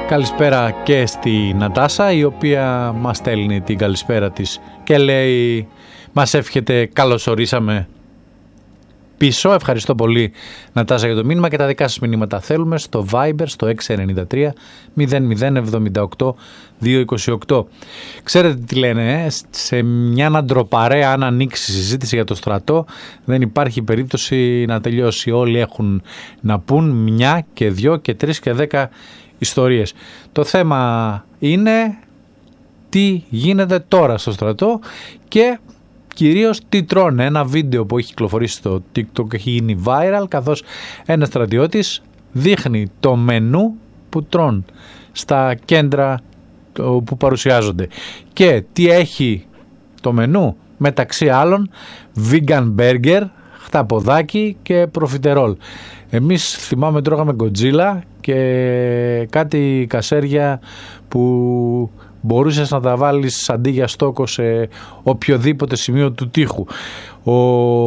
Καλησπέρα και στη Νατάσα, η οποία μας στέλνει την καλησπέρα της και λέει, μας εύχεται καλώς ορίσαμε πίσω. Ευχαριστώ πολύ, Νατάσα, για το μήνυμα, και τα δικά σας μηνύματα θέλουμε στο Viber στο 693 0078 228. Ξέρετε τι λένε, σε μια αντροπαρέα, αν ανοίξει συζήτηση για το στρατό, δεν υπάρχει περίπτωση να τελειώσει. Όλοι έχουν να πούν μια και δυο και τρεις και 10 ιστορίες. Το θέμα είναι τι γίνεται τώρα στο στρατό και κυρίως τι τρώνε. Ένα βίντεο που έχει κυκλοφορήσει στο TikTok έχει γίνει viral, καθώς ένας στρατιώτης δείχνει το μενού που τρώνε στα κέντρα που παρουσιάζονται. Και τι έχει το μενού? Μεταξύ άλλων vegan burger, χταποδάκι και προφιτερόλ. Εμείς θυμάμαι τρώγαμε γκοτζίλα και κάτι κασέρια που μπορούσες να τα βάλεις αντί για στόκο σε οποιοδήποτε σημείο του τοίχου. Ο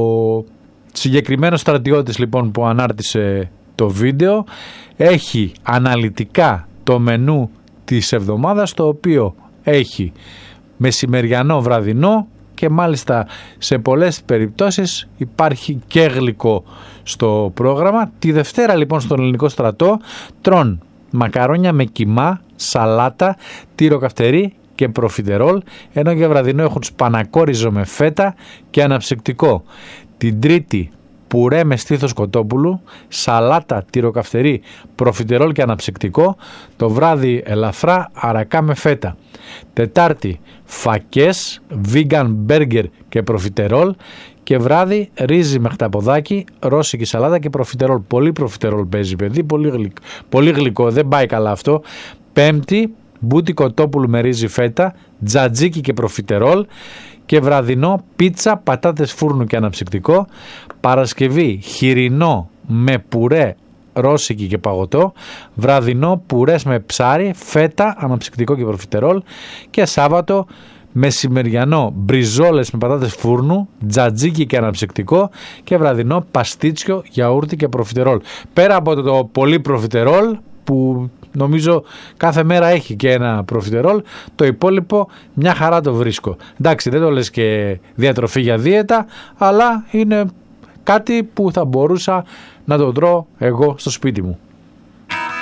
συγκεκριμένος στρατιώτης λοιπόν που ανάρτησε το βίντεο έχει αναλυτικά το μενού της εβδομάδας, το οποίο έχει μεσημεριανό, βραδινό και μάλιστα σε πολλές περιπτώσεις υπάρχει και γλυκό στο πρόγραμμα. Τη Δευτέρα λοιπόν στον ελληνικό στρατό τρών μακαρόνια με κιμά, σαλάτα, τυροκαυτερί και προφιτερόλ, ενώ για βραδινό έχουν σπανακόριζο με φέτα και αναψυκτικό. Την Τρίτη πουρέ με στήθος κοτόπουλου, σαλάτα, τυροκαυτερί, προφιτερόλ και αναψυκτικό. Το βράδυ ελαφρά αρακά με φέτα. Τετάρτη φακές, vegan burger και προφιτερόλ. Και βράδυ ρύζι με χταποδάκι, ρώσικη σαλάτα και προφιτερόλ. Πολύ προφιτερόλ παίζει, παιδί, πολύ γλυκό, δεν πάει καλά αυτό. Πέμπτη μπούτι κοτόπουλου με ρύζι φέτα, τζατζίκι και προφιτερόλ. Και βραδινό πίτσα, πατάτες φούρνου και αναψυκτικό. Παρασκευή χοιρινό με πουρέ, ρώσικη και παγωτό. Βραδινό πουρές με ψάρι, φέτα, αναψυκτικό και προφιτερόλ. Και Σάββατο μεσημεριανό μπριζόλες με πατάτες φούρνου, τζατζίκι και αναψυκτικό. Και βραδινό παστίτσιο, γιαούρτι και προφιτερόλ. Πέρα από το πολύ προφιτερόλ που νομίζω κάθε μέρα έχει και ένα προφιτερόλ, το υπόλοιπο μια χαρά το βρίσκω. Εντάξει, δεν το λες και διατροφή για δίαιτα, αλλά είναι κάτι που θα μπορούσα να το τρώω εγώ στο σπίτι μου.